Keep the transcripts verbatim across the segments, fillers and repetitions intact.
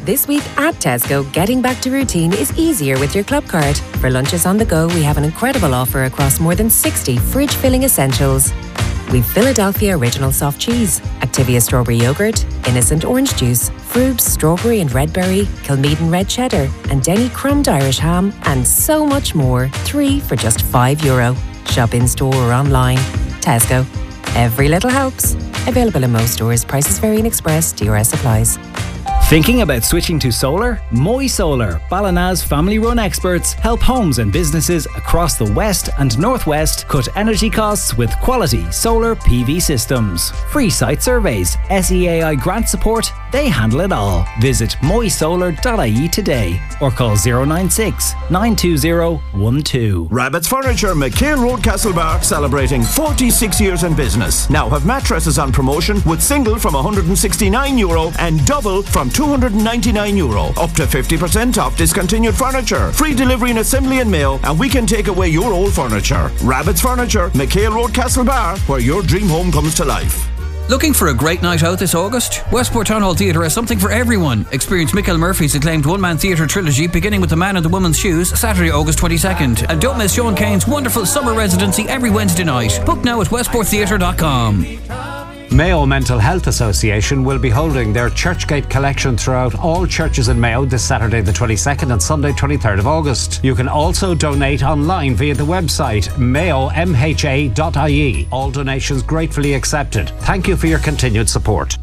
This week at Tesco, getting back to routine is easier with your club card. For lunches on the go, we have an incredible offer across more than sixty fridge-filling essentials. We've Philadelphia Original Soft Cheese, Activia Strawberry Yogurt, Innocent Orange Juice, Frubes Strawberry and Red Berry, Kilmeaden Red Cheddar, and Denny Crumbed Irish Ham, and so much more. Three for just five euro. Shop in store or online. Tesco. Every little helps. Available in most stores. Prices vary in Express. D R S applies. Thinking about switching to solar? Moy Solar, Ballina's family-run experts, help homes and businesses across the West and Northwest cut energy costs with quality solar P V systems. Free site surveys, S E A I grant support, they handle it all. Visit moy solar dot I E today or call zero nine six, nine two zero, one two. Rabbit's Furniture, McHale Road, Castlebar, celebrating forty-six years in business. Now have mattresses on promotion with single from one hundred sixty-nine euro and double from two hundred ninety-nine euro. Up to fifty percent off discontinued furniture. Free delivery and assembly in Mayo, and we can take away your old furniture. Rabbit's Furniture, McHale Road, Castlebar, where your dream home comes to life. Looking for a great night out this August? Westport Town Hall Theatre has something for everyone. Experience Michael Murphy's acclaimed one-man theatre trilogy beginning with The Man in the Woman's Shoes, Saturday, August twenty-second. And don't miss Sean Kane's wonderful summer residency every Wednesday night. Book now at westport theatre dot com. Mayo Mental Health Association will be holding their Churchgate collection throughout all churches in Mayo this Saturday the twenty-second and Sunday twenty-third of August. You can also donate online via the website mayo m h a dot I E. All donations gratefully accepted. Thank you for your continued support.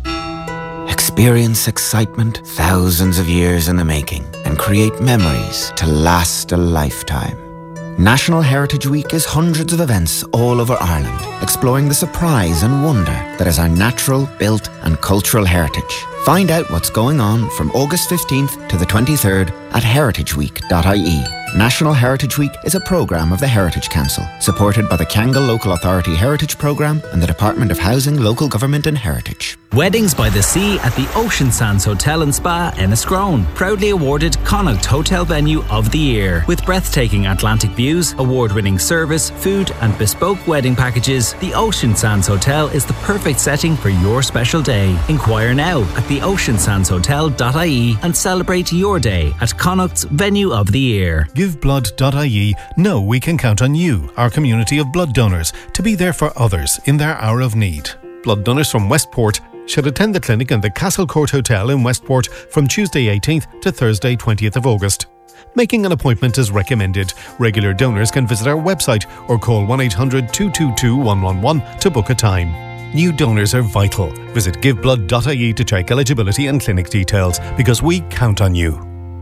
Experience excitement thousands of years in the making and create memories to last a lifetime. National Heritage Week is hundreds of events all over Ireland, exploring the surprise and wonder that is our natural, built and cultural heritage. Find out what's going on from August fifteenth to the twenty-third at heritage week dot I E. National Heritage Week is a programme of the Heritage Council, supported by the Kangal Local Authority Heritage Programme and the Department of Housing, Local Government and Heritage. Weddings by the Sea at the Ocean Sands Hotel and Spa, Enniscrone. Proudly awarded Connaught Hotel Venue of the Year. With breathtaking Atlantic views, award-winning service, food and bespoke wedding packages, the Ocean Sands Hotel is the perfect setting for your special day. Inquire now at the ocean sands hotel dot I E and celebrate your day at Connaught's Venue of the Year. give blood dot I E know we can count on you, our community of blood donors, to be there for others in their hour of need. Blood donors from Westport should attend the clinic in the Castle Court Hotel in Westport from Tuesday eighteenth to Thursday twentieth of August. Making an appointment is recommended. Regular donors can visit our website or call one eight hundred, two two two, one one one to book a time. New donors are vital. Visit give blood dot I E to check eligibility and clinic details, because we count on you.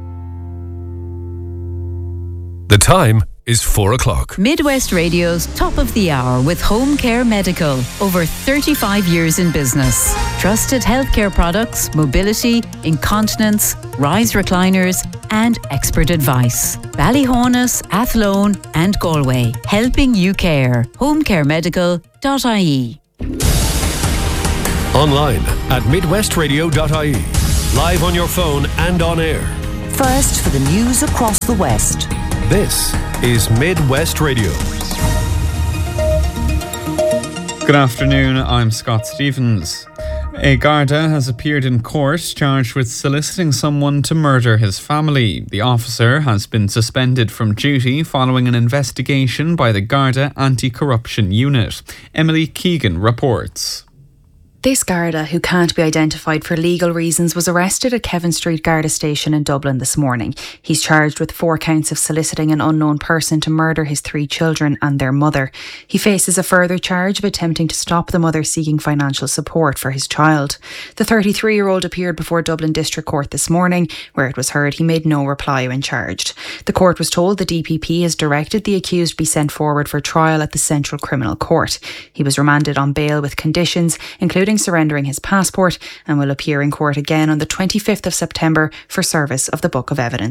The time is four o'clock. Midwest Radio's Top of the Hour with Home Care Medical. Over thirty-five years in business. Trusted healthcare products, mobility, incontinence, rise recliners and expert advice. Ballyhonus, Athlone and Galway. Helping you care. home care medical dot I E. Online at midwest radio dot I E. Live on your phone and on air. First for the news across the West. This is Midwest Radio. Good afternoon, I'm Scott Stevens. A Garda has appeared in court charged with soliciting someone to murder his family. The officer has been suspended from duty following an investigation by the Garda Anti-Corruption Unit. Emily Keegan reports. This Garda, who can't be identified for legal reasons, was arrested at Kevin Street Garda Station in Dublin this morning. He's charged with four counts of soliciting an unknown person to murder his three children and their mother. He faces a further charge of attempting to stop the mother seeking financial support for his child. The thirty-three-year-old appeared before Dublin District Court this morning, where it was heard he made no reply when charged. The court was told the D P P has directed the accused be sent forward for trial at the Central Criminal Court. He was remanded on bail with conditions, including surrendering his passport, and will appear in court again on the twenty-fifth of September for service of the Book of Evidence.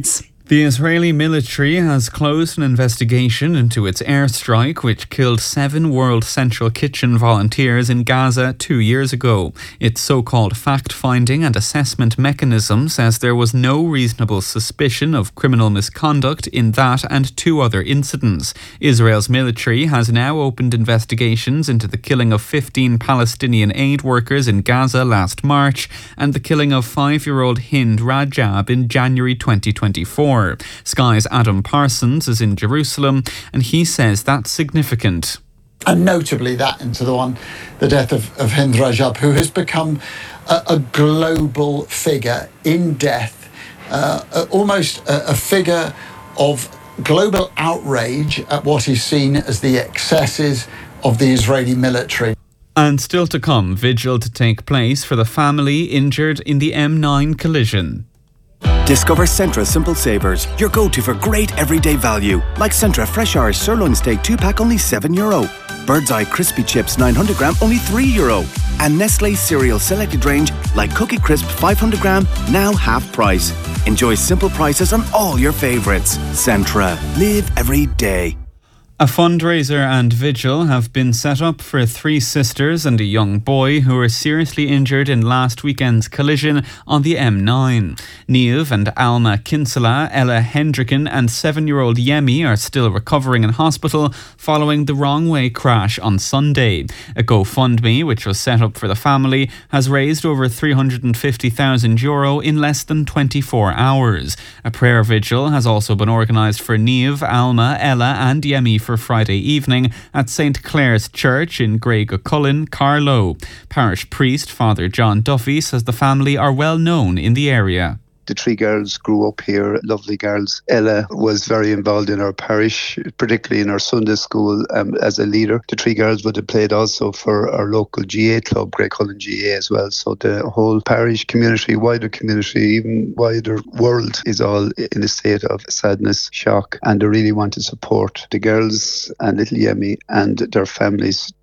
The Israeli military has closed an investigation into its airstrike which killed seven World Central Kitchen volunteers in Gaza two years ago. Its so-called fact-finding and assessment mechanism says there was no reasonable suspicion of criminal misconduct in that and two other incidents. Israel's military has now opened investigations into the killing of fifteen Palestinian aid workers in Gaza last March and the killing of five-year-old Hind Rajab in January twenty twenty-four. Sky's Adam Parsons is in Jerusalem and he says that's significant. And notably that into the one, the death of, of Hind Rajab, who has become a, a global figure in death, uh, almost a, a figure of global outrage at what is seen as the excesses of the Israeli military. And still to come, vigil to take place for the family injured in the M nine collision. Discover Centra Simple Savers, your go-to for great everyday value. Like Centra Fresh Irish Sirloin Steak two pack only seven euro. Bird's Eye Crispy Chips nine hundred gram only three euro. And Nestle Cereal Selected Range like Cookie Crisp five hundred gram now half price. Enjoy simple prices on all your favourites. Centra. Live every day. A fundraiser and vigil have been set up for three sisters and a young boy who were seriously injured in last weekend's collision on the M nine. Niamh and Alma Kinsella, Ella Hendricken and seven-year-old Yemi are still recovering in hospital following the wrong-way crash on Sunday. A GoFundMe, which was set up for the family, has raised over three hundred fifty thousand euro in less than twenty-four hours. A prayer vigil has also been organised for Niamh, Alma, Ella and Yemi for Friday evening at Saint Clare's Church in Greygocullen, Carlow. Parish priest Father John Duffy says the family are well known in the area. The three girls grew up here, lovely girls. Ella was very involved in our parish, particularly in our Sunday school um, as a leader. The three girls would have played also for our local G A club, Greygocullen G A as well. So the whole parish community, wider community, even wider world is all in a state of sadness, shock, and they really want to support the girls and little Yemi and their families.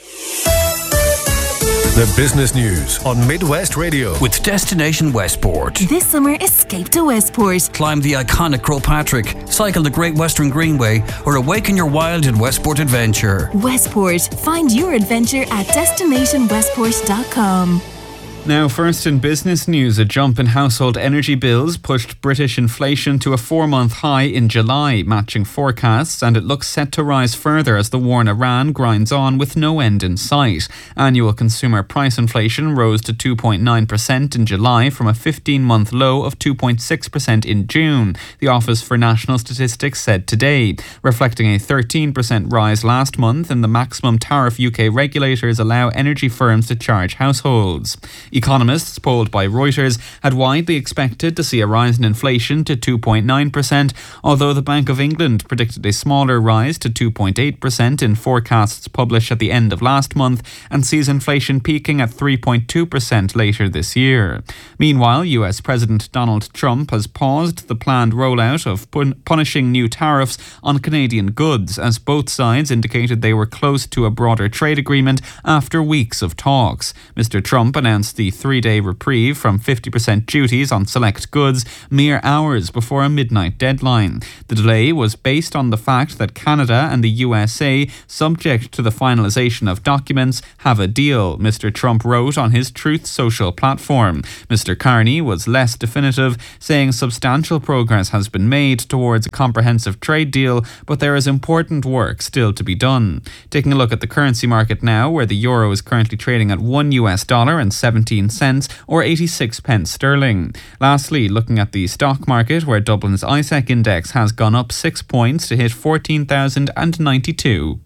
The business news on Midwest Radio. With Destination Westport. This summer, escape to Westport. Climb the iconic Croagh Patrick, cycle the Great Western Greenway, or awaken your wild in Westport Adventure. Westport. Find your adventure at destination westport dot com. Now, first in business news, a jump in household energy bills pushed British inflation to a four-month high in July, matching forecasts, and it looks set to rise further as the war in Iran grinds on with no end in sight. Annual consumer price inflation rose to two point nine percent in July from a fifteen-month low of two point six percent in June, the Office for National Statistics said today, reflecting a thirteen percent rise last month in the maximum tariff U K regulators allow energy firms to charge households. Economists polled by Reuters had widely expected to see a rise in inflation to two point nine percent, although the Bank of England predicted a smaller rise to two point eight percent in forecasts published at the end of last month and sees inflation peaking at three point two percent later this year. Meanwhile, U S President Donald Trump has paused the planned rollout of pun- punishing new tariffs on Canadian goods as both sides indicated they were close to a broader trade agreement after weeks of talks. Mister Trump announced the three-day reprieve from fifty percent duties on select goods mere hours before a midnight deadline. The delay was based on the fact that Canada and the U S A, subject to the finalisation of documents, have a deal, Mister Trump wrote on his Truth Social platform. Mister Carney was less definitive, saying substantial progress has been made towards a comprehensive trade deal, but there is important work still to be done. Taking a look at the currency market now, where the euro is currently trading at one U S dollar and seventeen cents or eighty-six pence sterling. Lastly, looking at the stock market, where Dublin's I S E C index has gone up six points to hit fourteen thousand ninety-two.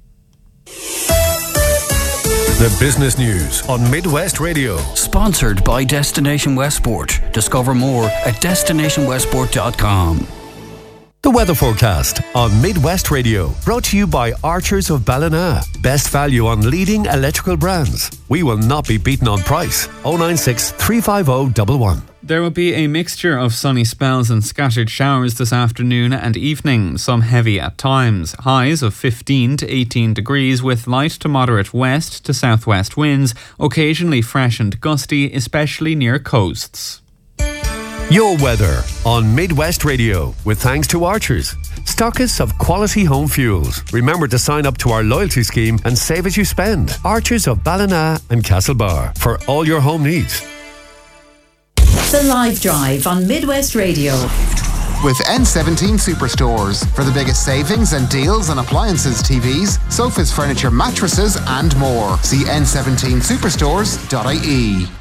The business news on Midwest Radio. Sponsored by Destination Westport. Discover more at destination westport dot com. The weather forecast on Midwest Radio, brought to you by Archers of Ballina. Best value on leading electrical brands. We will not be beaten on price. oh nine six, three five oh, one one. There will be a mixture of sunny spells and scattered showers this afternoon and evening, some heavy at times. Highs of fifteen to eighteen degrees with light to moderate west to southwest winds, occasionally fresh and gusty, especially near coasts. Your weather on Midwest Radio, with thanks to Archers, stockists of quality home fuels. Remember to sign up to our loyalty scheme and save as you spend. Archers of Ballina and Castlebar for all your home needs. The Live Drive on Midwest Radio. With N seventeen Superstores for the biggest savings and deals on appliances, T Vs, sofas, furniture, mattresses and more. See N seventeen superstores dot I E.